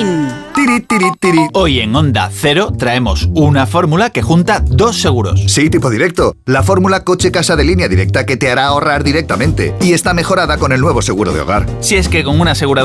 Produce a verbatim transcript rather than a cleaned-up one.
fin. Tiri, tiri, tiri. Hoy en Onda Cero traemos una fórmula que junta dos seguros. Sí, tipo directo. La fórmula coche-casa de línea directa que te hará ahorrar directamente. Y está mejorada con el nuevo seguro de hogar. Si es que con una aseguradora